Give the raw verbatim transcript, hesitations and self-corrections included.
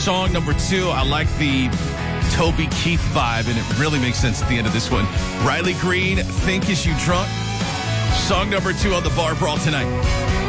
song number two. I like the Toby Keith vibe, and it really makes sense at the end of this one. Riley Green, Think Is You Drunk? Song number two on the Bar Brawl tonight.